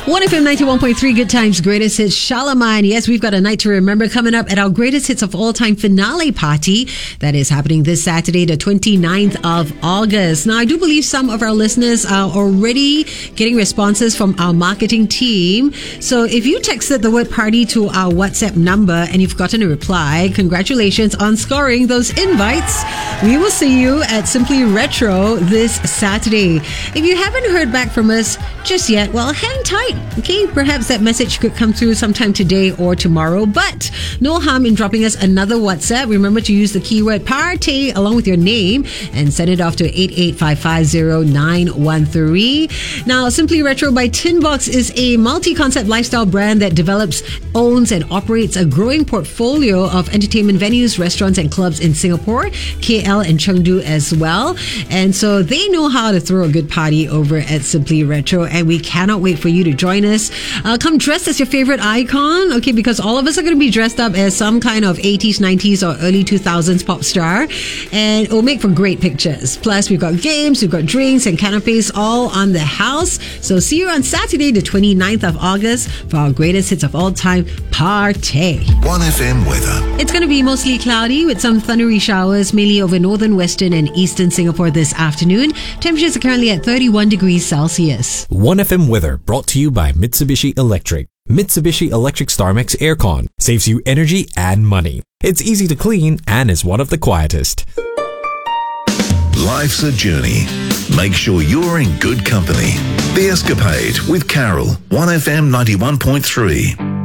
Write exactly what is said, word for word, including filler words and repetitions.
one F M ninety-one point three, Good Times, Greatest Hits, Charlemagne. Yes, we've got a night to remember coming up at our Greatest Hits of All Time finale party that is happening this Saturday, the twenty-ninth of August. Now, I do believe some of our listeners are already getting responses from our marketing team. So if you texted the word party to our WhatsApp number and you've gotten a reply, congratulations on scoring those invites. We will see you at Simply Retro this Saturday. If you haven't heard back from us just yet, well, hang tight. Okay, perhaps that message could come through sometime today or tomorrow, but no harm in dropping us another WhatsApp. Remember to use the keyword party along with your name and send it off to eight eight five five zero nine one three. Now, Simply Retro by Tinbox is a multi-concept lifestyle brand that develops, owns and operates a growing portfolio of entertainment venues, restaurants and clubs in Singapore, K L and Chengdu as well. And so they know how to throw a good party over at Simply Retro, and we cannot wait for you to join us. Uh, come dressed as your favorite icon, okay, because all of us are going to be dressed up as some kind of eighties, nineties or early two thousands pop star, and it will make for great pictures. Plus, we've got games, we've got drinks and canapes all on the house. So see you on Saturday, the twenty-ninth of August for our Greatest Hits of All Time party. one F M weather. It's going to be mostly cloudy with some thundery showers, mainly over northern, western and eastern Singapore this afternoon. Temperatures are currently at thirty-one degrees Celsius. one F M weather brought to you by Mitsubishi Electric. Mitsubishi Electric StarMax Aircon saves you energy and money. It's easy to clean and is one of the quietest. Life's a journey. Make sure you're in good company. The Escapade with Carol, one F M ninety-one point three.